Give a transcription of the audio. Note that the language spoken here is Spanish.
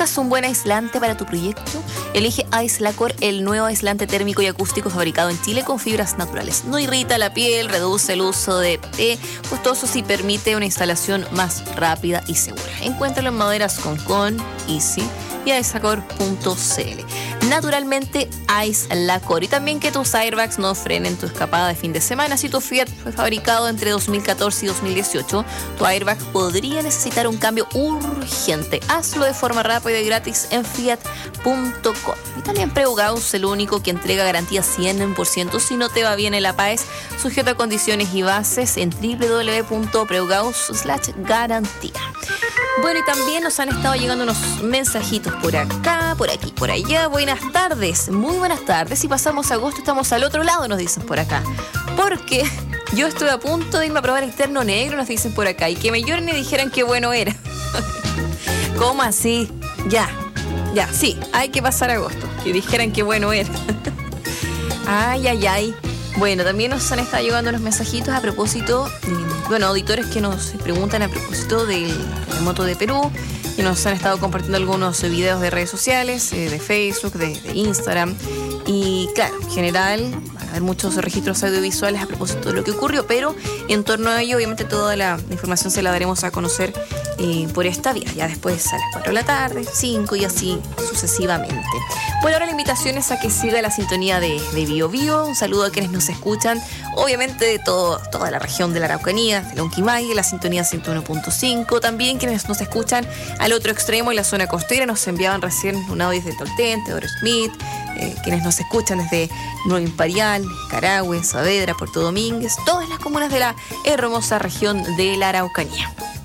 ¿Es un buen aislante para tu proyecto? Elige Aislacor, el nuevo aislante térmico y acústico fabricado en Chile con fibras naturales. No irrita la piel, reduce el uso de costosos y permite una instalación más rápida y segura. Encuéntralo en maderas Concon, Easy y aislacor.cl. Naturalmente, Aislacor. Y también que tus airbags no frenen tu escapada de fin de semana. Si tu Fiat fue fabricado entre 2014 y 2018, tu airbag podría necesitar un cambio urgente. Hazlo de forma rápida y gratis en fiat.com. Y también Preugaus, el único que entrega garantía 100% si no te va bien el APAES, sujeto a condiciones y bases en www.preugaus.garantía. Bueno, y también nos han estado llegando unos mensajitos por acá, por aquí, por allá. Buenas tardes, muy buenas tardes. Si pasamos agosto, estamos al otro lado, nos dicen por acá. Porque yo estuve a punto de irme a probar el terno negro, nos dicen por acá. Y que me lloren y dijeran qué bueno era. ¿Cómo así? Ya, sí, hay que pasar agosto. Que dijeran qué bueno era. Ay. Bueno, también nos han estado llegando los mensajitos a propósito, auditores que nos preguntan a propósito del terremoto de Perú, y nos han estado compartiendo algunos videos de redes sociales, de Facebook, de Instagram, y claro, en general van a haber muchos registros audiovisuales a propósito de lo que ocurrió, pero en torno a ello, obviamente toda la información se la daremos a conocer por esta vía, ya después a las 4 de la tarde, 5 y así sucesivamente. Por ahora la invitación es a que siga la sintonía de Bio Bio. Un saludo a quienes nos escuchan, obviamente de toda la región de la Araucanía, de Lonquimay, la sintonía 101.5. También quienes nos escuchan al otro extremo, en la zona costera, nos enviaban recién un audio desde Tolten, Teodoro Smith, quienes nos escuchan desde Nuevo Imperial, Carahue, Saavedra, Puerto Domínguez, todas las comunas de la hermosa región de la Araucanía.